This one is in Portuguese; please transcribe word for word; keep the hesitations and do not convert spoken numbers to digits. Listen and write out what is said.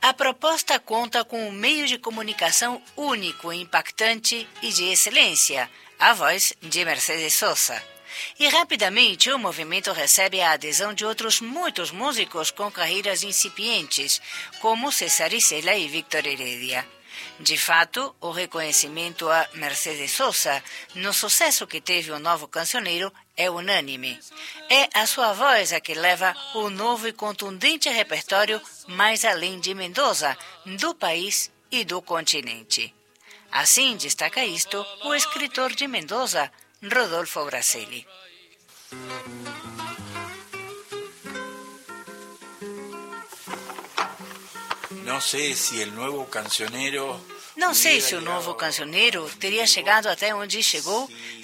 A proposta conta com um meio de comunicação único, impactante e de excelência, a voz de Mercedes Sosa. E rapidamente o movimento recebe a adesão de outros muitos músicos com carreiras incipientes, como César Isela e Victor Heredia. De fato, o reconhecimento a Mercedes Sosa no sucesso que teve o novo cancioneiro é unânime. É a sua voz a que leva o novo e contundente repertório mais além de Mendoza, do país e do continente. Assim destaca isto o escritor de Mendoza, Rodolfo Braselli. Não sei se o novo cancioneiro Não sei se o novo cancioneiro teria chegado até onde chegou